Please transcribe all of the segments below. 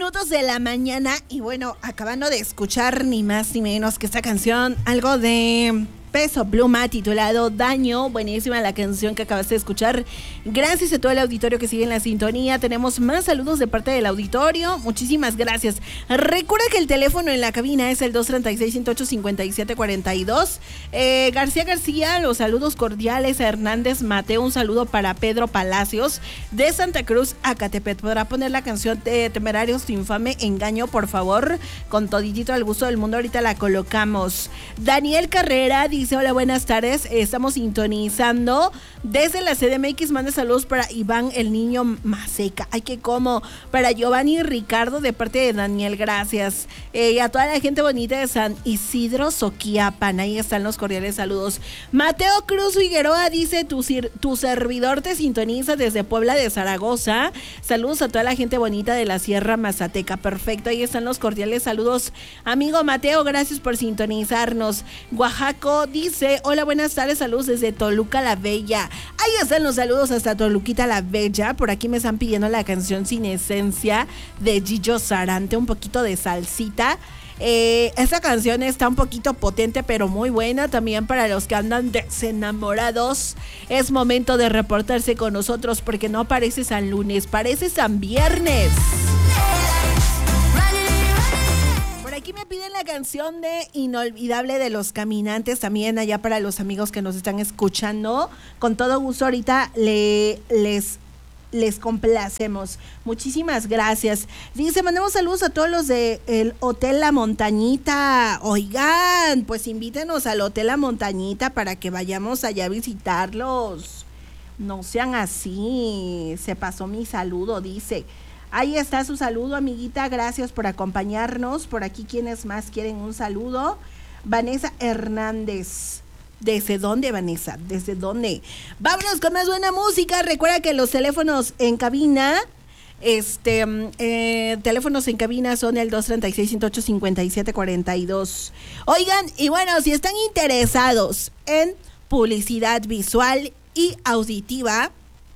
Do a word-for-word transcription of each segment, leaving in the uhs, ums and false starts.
minutos de la mañana y bueno, acabando de escuchar ni más ni menos que esta canción, algo de Peso Pluma titulado Daño. Buenísima la canción que acabaste de escuchar. Gracias a todo el auditorio que sigue en la sintonía. Tenemos más saludos de parte del auditorio. Muchísimas gracias. Recuerda que el teléfono en la cabina es el dos tres seis, uno cero ocho, cinco siete cuatro dos. Eh, García García, los saludos cordiales a Hernández Mateo. Un saludo para Pedro Palacios de Santa Cruz, Acatepet. ¿Podrá poner la canción de Temerarios tu infame engaño, por favor? Con toditito al gusto del mundo, ahorita la colocamos. Daniel Carrera dice, hola, buenas tardes, estamos sintonizando desde la C D M X, manda saludos para Iván el Niño Maseca, ay que como, para Giovanni y Ricardo de parte de Daniel, gracias, eh, y a toda la gente bonita de San Isidro Soquiapan, ahí están los cordiales saludos. Mateo Cruz Figueroa dice, tu, tu servidor te sintoniza desde Puebla de Zaragoza, saludos a toda la gente bonita de la Sierra Mazateca, perfecto, ahí están los cordiales saludos, amigo Mateo, gracias por sintonizarnos. Oaxaca dice, hola, buenas tardes, saludos desde Toluca la Bella. Ahí están los saludos hasta Toluquita la Bella. Por aquí me están pidiendo la canción Sin Esencia de Gillo Sarante, un poquito de salsita. Eh, esta canción está un poquito potente, pero muy buena también para los que andan desenamorados. Es momento de reportarse con nosotros porque no parece San Lunes, parece San Viernes. Aquí me piden la canción de Inolvidable de Los Caminantes, también allá para los amigos que nos están escuchando. Con todo gusto ahorita le, les, les complacemos. Muchísimas gracias. Dice, mandemos saludos a todos los del Hotel La Montañita. Oigan, pues invítenos al Hotel La Montañita para que vayamos allá a visitarlos. No sean así, se pasó mi saludo, dice. Ahí está su saludo, amiguita, gracias por acompañarnos. Por aquí, ¿quiénes más quieren un saludo? Vanessa Hernández. ¿Desde dónde, Vanessa? ¿Desde dónde? Vámonos con más buena música. Recuerda que los teléfonos en cabina, este, eh, teléfonos en cabina son el dos tres seis, uno ocho, cinco siete cuatro dos. Oigan, y bueno, si están interesados en publicidad visual y auditiva,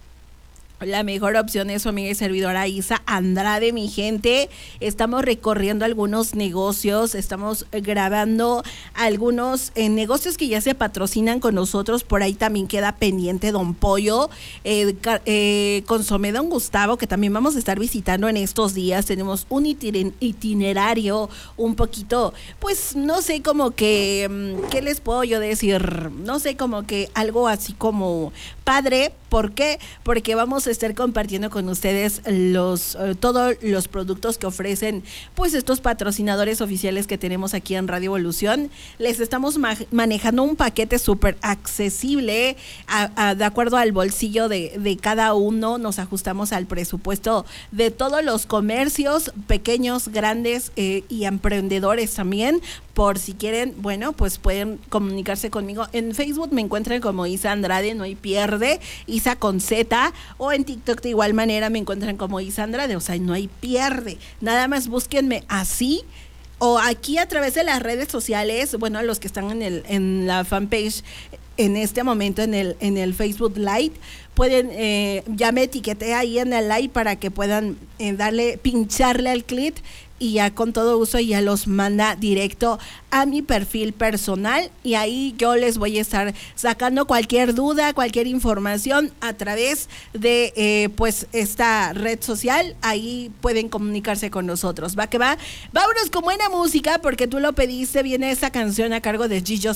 la mejor opción es su amiga y servidora Isa Andrade, mi gente. Estamos recorriendo algunos negocios, estamos grabando algunos eh, negocios que ya se patrocinan con nosotros. Por ahí también queda pendiente Don Pollo, eh, eh, Consomé Don Gustavo, que también vamos a estar visitando en estos días. Tenemos un itinerario un poquito, pues no sé, como que, ¿qué les puedo yo decir? No sé, como que algo así como padre. ¿Por qué? Porque vamos a estar compartiendo con ustedes los uh, todos los productos que ofrecen pues estos patrocinadores oficiales que tenemos aquí en Radio Evolución. Les estamos ma- manejando un paquete súper accesible a, a, de acuerdo al bolsillo de, de cada uno. Nos ajustamos al presupuesto de todos los comercios, pequeños, grandes eh, y emprendedores también. Por si quieren, bueno, pues pueden comunicarse conmigo. En Facebook me encuentran como Isa Andrade, no hay pierde, Isa con Z, o en TikTok de igual manera me encuentran como Isa Andrade, o sea, no hay pierde. Nada más búsquenme así, o aquí a través de las redes sociales, bueno, los que están en el en la fanpage en este momento en el en el Facebook Live, pueden, eh, ya me etiqueté ahí en el live para que puedan eh, darle, pincharle al clic y ya con todo gusto ya los manda directo a mi perfil personal y ahí yo les voy a estar sacando cualquier duda, cualquier información a través de eh, pues esta red social. Ahí pueden comunicarse con nosotros. Va que va. Vámonos con buena música porque tú lo pediste. Viene esta canción a cargo de Gillo